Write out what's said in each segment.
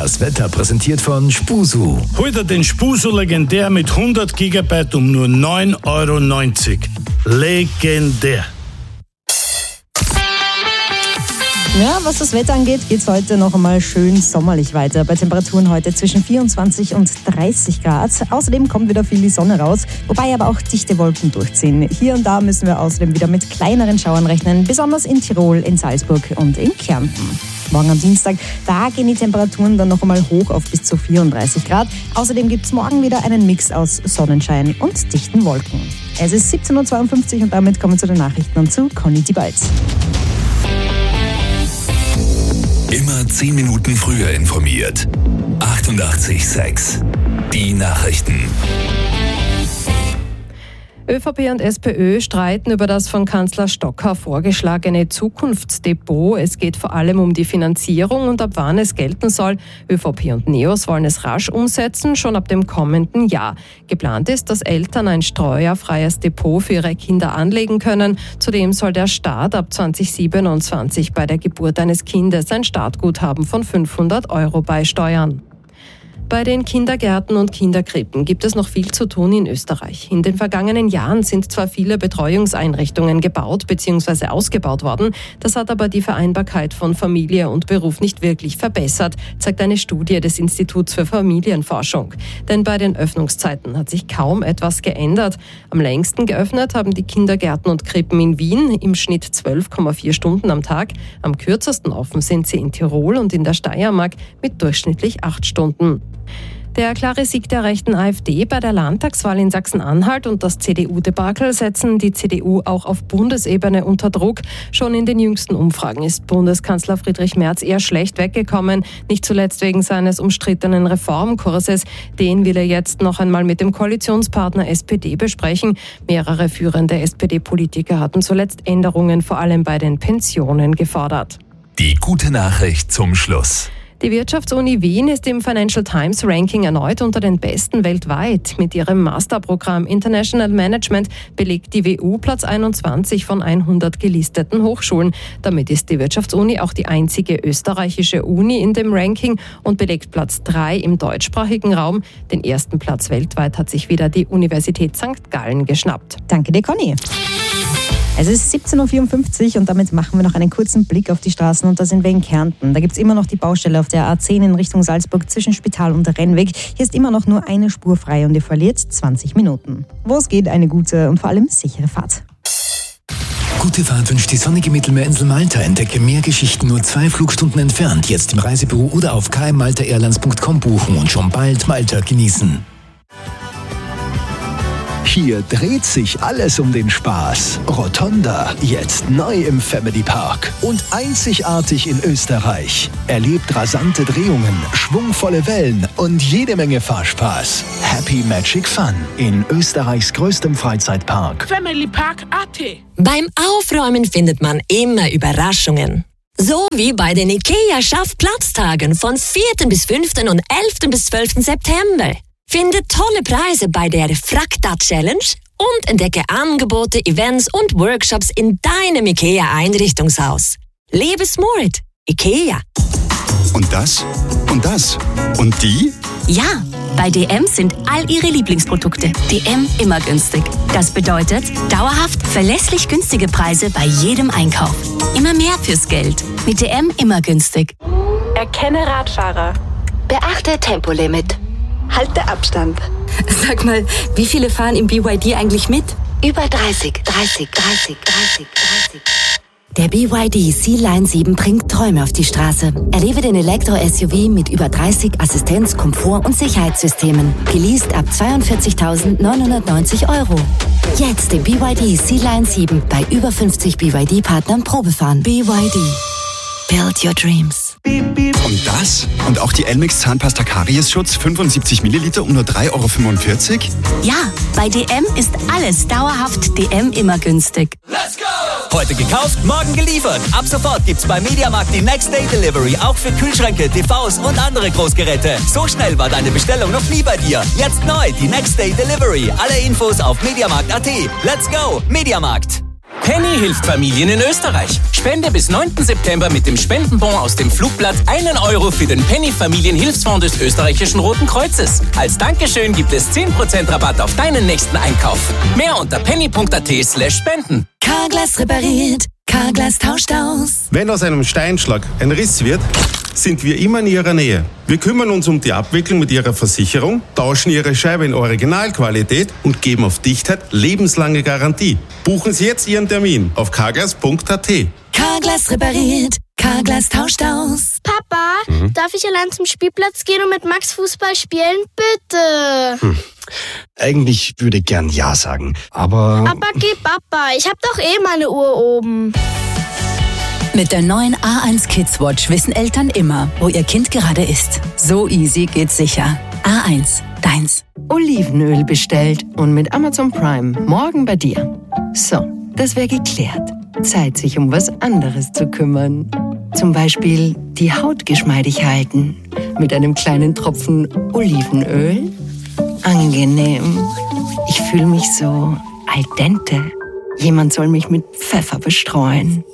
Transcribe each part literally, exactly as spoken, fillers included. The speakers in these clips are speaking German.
Das Wetter präsentiert von Spusu. Heute den Spusu Legendär mit hundert Gigabyte um nur neun Euro neunzig. Legendär. Ja, was das Wetter angeht, geht es heute noch einmal schön sommerlich weiter. Bei Temperaturen heute zwischen vierundzwanzig und dreißig Grad. Außerdem kommt wieder viel die Sonne raus, wobei aber auch dichte Wolken durchziehen. Hier und da müssen wir außerdem wieder mit kleineren Schauern rechnen, besonders in Tirol, in Salzburg und in Kärnten. Morgen am Dienstag, da gehen die Temperaturen dann noch einmal hoch auf bis zu vierunddreißig Grad. Außerdem gibt es morgen wieder einen Mix aus Sonnenschein und dichten Wolken. Es ist siebzehn Uhr zweiundfünfzig und damit kommen wir zu den Nachrichten und zu Conny Balz. Immer zehn Minuten früher informiert. achtundachtzig Komma sechs. Die Nachrichten. ÖVP und SPÖ streiten über das von Kanzler Stocker vorgeschlagene Zukunftsdepot. Es geht vor allem um die Finanzierung und ab wann es gelten soll. ÖVP und NEOS wollen es rasch umsetzen, schon ab dem kommenden Jahr. Geplant ist, dass Eltern ein steuerfreies Depot für ihre Kinder anlegen können. Zudem soll der Staat ab zwanzig siebenundzwanzig bei der Geburt eines Kindes ein Startguthaben von fünfhundert Euro beisteuern. Bei den Kindergärten und Kinderkrippen gibt es noch viel zu tun in Österreich. In den vergangenen Jahren sind zwar viele Betreuungseinrichtungen gebaut bzw. ausgebaut worden, das hat aber die Vereinbarkeit von Familie und Beruf nicht wirklich verbessert, zeigt eine Studie des Instituts für Familienforschung. Denn bei den Öffnungszeiten hat sich kaum etwas geändert. Am längsten geöffnet haben die Kindergärten und Krippen in Wien, im Schnitt zwölf Komma vier Stunden am Tag. Am kürzesten offen sind sie in Tirol und in der Steiermark mit durchschnittlich acht Stunden. Der klare Sieg der rechten AfD bei der Landtagswahl in Sachsen-Anhalt und das C D U-Debakel setzen die C D U auch auf Bundesebene unter Druck. Schon in den jüngsten Umfragen ist Bundeskanzler Friedrich Merz eher schlecht weggekommen, nicht zuletzt wegen seines umstrittenen Reformkurses. Den will er jetzt noch einmal mit dem Koalitionspartner S P D besprechen. Mehrere führende S P D-Politiker hatten zuletzt Änderungen vor allem bei den Pensionen gefordert. Die gute Nachricht zum Schluss. Die Wirtschaftsuni Wien ist im Financial Times Ranking erneut unter den besten weltweit. Mit ihrem Masterprogramm International Management belegt die W U Platz einundzwanzig von hundert gelisteten Hochschulen. Damit ist die Wirtschaftsuni auch die einzige österreichische Uni in dem Ranking und belegt Platz drei im deutschsprachigen Raum. Den ersten Platz weltweit hat sich wieder die Universität Sankt Gallen geschnappt. Danke dir, Conny. Es ist siebzehn Uhr vierundfünfzig und damit machen wir noch einen kurzen Blick auf die Straßen und da sind wir in Kärnten. Da gibt es immer noch die Baustelle auf der A zehn in Richtung Salzburg zwischen Spital und Rennweg. Hier ist immer noch nur eine Spur frei und ihr verliert zwanzig Minuten. Wo es geht, eine gute und vor allem sichere Fahrt. Gute Fahrt wünscht die sonnige Mittelmeerinsel Malta. Entdecke mehr Geschichten nur zwei Flugstunden entfernt. Jetzt im Reisebüro oder auf k m malta airlines punkt com buchen und schon bald Malta genießen. Hier dreht sich alles um den Spaß. Rotonda, jetzt neu im Family Park und einzigartig in Österreich. Erlebt rasante Drehungen, schwungvolle Wellen und jede Menge Fahrspaß. Happy Magic Fun in Österreichs größtem Freizeitpark. Family Park A T. Beim Aufräumen findet man immer Überraschungen. So wie bei den IKEA-Schaff-Platztagen von vierten bis fünften und elften bis zwölften September. Finde tolle Preise bei der Frakta-Challenge und entdecke Angebote, Events und Workshops in deinem IKEA-Einrichtungshaus. Lebe smart. IKEA. Und das? Und das? Und die? Ja, bei D M sind all ihre Lieblingsprodukte D M immer günstig. Das bedeutet dauerhaft verlässlich günstige Preise bei jedem Einkauf. Immer mehr fürs Geld. Mit D M immer günstig. Erkenne Radfahrer. Beachte Tempolimit. Halte Abstand. Sag mal, wie viele fahren im B Y D eigentlich mit? Über dreißig, dreißig, dreißig, dreißig, dreißig. Der B Y D C-Line sieben bringt Träume auf die Straße. Erlebe den Elektro-S U V mit über dreißig Assistenz-, Komfort- und Sicherheitssystemen. Geleast ab zweiundvierzigtausendneunhundertneunzig Euro. Jetzt den B Y D C-Line sieben bei über fünfzig B Y D-Partnern Probefahren. B Y D. Build your dreams. Und das? Und auch die Elmex Zahnpasta Kariesschutz fünfundsiebzig Milliliter um nur drei Euro fünfundvierzig? Ja, bei D M ist alles dauerhaft D M immer günstig. Let's go! Heute gekauft, morgen geliefert. Ab sofort gibt's bei Mediamarkt die Next Day Delivery auch für Kühlschränke, T Vs und andere Großgeräte. So schnell war deine Bestellung noch nie bei dir. Jetzt neu die Next Day Delivery. Alle Infos auf mediamarkt punkt a t. Let's go! Mediamarkt. Penny hilft Familien in Österreich. Spende bis neunten September mit dem Spendenbon aus dem Flugblatt einen Euro für den Penny Familienhilfsfonds des österreichischen Roten Kreuzes. Als Dankeschön gibt es zehn Prozent Rabatt auf deinen nächsten Einkauf. Mehr unter penny punkt at slash spenden. Carglass repariert, Carglass tauscht aus. Wenn aus einem Steinschlag ein Riss wird, sind wir immer in Ihrer Nähe. Wir kümmern uns um die Abwicklung mit Ihrer Versicherung, tauschen Ihre Scheibe in Originalqualität und geben auf Dichtheit lebenslange Garantie. Buchen Sie jetzt Ihren Termin auf carglass punkt at. Carglass repariert, Carglass tauscht aus. Papa, mhm. darf ich allein zum Spielplatz gehen und mit Max Fußball spielen? Bitte. Hm. Eigentlich würde ich gern Ja sagen, aber... Aber geh, Papa, ich hab doch eh meine Uhr oben. Mit der neuen A eins Kids Watch wissen Eltern immer, wo ihr Kind gerade ist. So easy geht's sicher. A eins, deins. Olivenöl bestellt und mit Amazon Prime morgen bei dir. So, das wäre geklärt. Zeit, sich um was anderes zu kümmern. Zum Beispiel die Haut geschmeidig halten. Mit einem kleinen Tropfen Olivenöl. Angenehm. Ich fühle mich so al dente. Jemand soll mich mit Pfeffer bestreuen.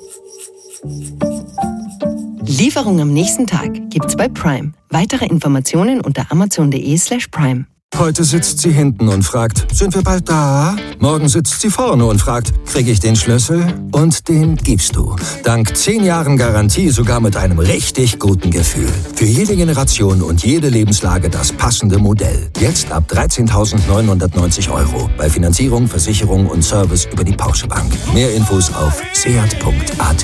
Lieferung am nächsten Tag gibt's bei Prime. Weitere Informationen unter amazon punkt de slash prime. Heute sitzt sie hinten und fragt, sind wir bald da? Morgen sitzt sie vorne und fragt, krieg ich den Schlüssel? Und den gibst du. Dank zehn Jahren Garantie sogar mit einem richtig guten Gefühl. Für jede Generation und jede Lebenslage das passende Modell. Jetzt ab dreizehntausendneunhundertneunzig Euro. Bei Finanzierung, Versicherung und Service über die Porsche Bank. Mehr Infos auf seat punkt at.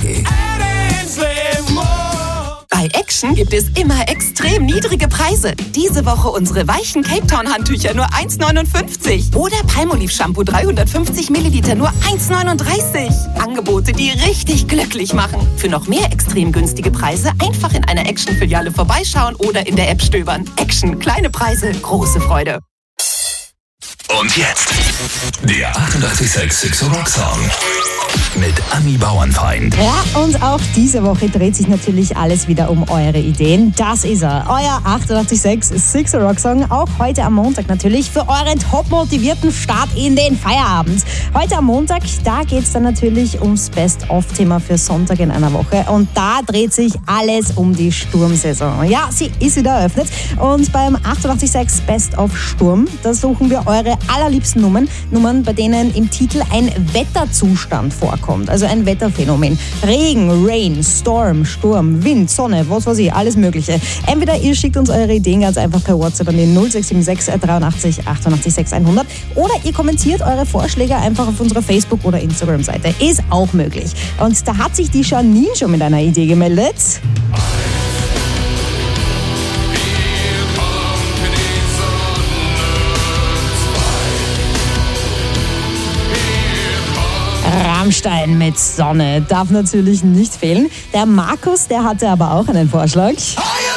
Bei Action gibt es immer extrem niedrige Preise. Diese Woche unsere weichen Cape Town Handtücher nur eins neunundfünfzig. Oder Palmolive Shampoo dreihundertfünfzig Milliliter nur eins neununddreißig. Angebote, die richtig glücklich machen. Für noch mehr extrem günstige Preise einfach in einer Action-Filiale vorbeischauen oder in der App stöbern. Action, kleine Preise, große Freude. Und jetzt der achtundachtzig Komma sechs Sixer Rock Song mit Ami Bauernfeind. Ja, und auch diese Woche dreht sich natürlich alles wieder um eure Ideen. Das ist er, euer achtundachtzig Komma sechs Sixer Rock Song. Auch heute am Montag natürlich für euren top motivierten Start in den Feierabend. Heute am Montag, da geht es dann natürlich ums Best-of-Thema für Sonntag in einer Woche. Und da dreht sich alles um die Sturmsaison. Ja, sie ist wieder eröffnet. Und beim achtundachtzig Komma sechs Best-of Sturm, da suchen wir eure allerliebsten Nummern. Nummern, bei denen im Titel ein Wetterzustand vorkommt. Also ein Wetterphänomen. Regen, Rain, Storm, Sturm, Wind, Sonne, was weiß ich, alles Mögliche. Entweder ihr schickt uns eure Ideen ganz einfach per WhatsApp an den null sechs sieben sechs dreiundachtzig achtundachtzig sechs hundert oder ihr kommentiert eure Vorschläge einfach auf unserer Facebook- oder Instagram-Seite. Ist auch möglich. Und da hat sich die Janine schon mit einer Idee gemeldet. Rammstein mit Sonne darf natürlich nicht fehlen. Der Markus, der hatte aber auch einen Vorschlag.